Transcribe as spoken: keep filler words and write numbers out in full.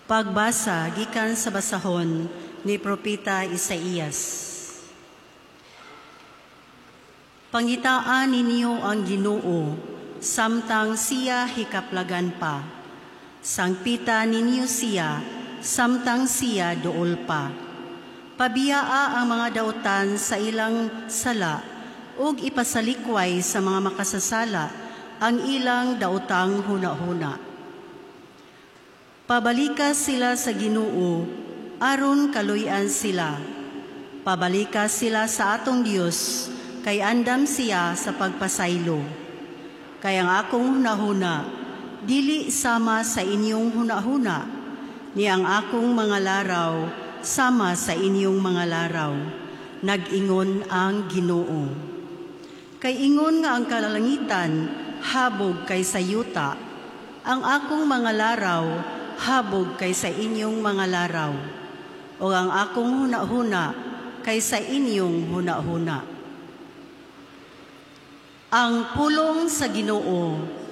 Pagbasa gikan sa basahon ni Propeta Isaías. Pangitaan ninyo ang Ginoo, samtang siya hikaplagan pa. Sangpita ninyo siya, samtang siya duol pa. Pabiyaa ang mga dautan sa ilang sala, ug ipasalikway sa mga makasasala ang ilang dautang huna-huna. Pabalikas sila sa Ginoo, aron kaluy-an sila. Pabalikas sila sa atong Dios, kay andam siya sa pagpasaylo. Kay ang akong hunahuna, dili sama sa inyong hunahuna, ni ang akong mga laraw, sama sa inyong mga laraw. Nag-ingon ang Ginoo. Kay ingon nga ang kalangitan, habog kay sa yuta, ang akong mga laraw, habog kay sa inyong mga laraw, o ang akong huna-huna kay sa inyong huna-huna. Ang pulong sa Ginoo.